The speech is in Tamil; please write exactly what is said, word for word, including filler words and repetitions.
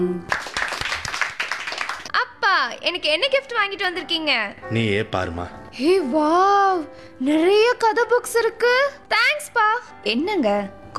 அப்பா, எனக்கு என்ன gift வாங்கிட்டு வந்திருக்கீங்க? நீ ஏ பாருமா. ஹே வாவ், நிறைய கதை புக்ஸ் இருக்கு. தேங்க்ஸ் பா. என்னங்க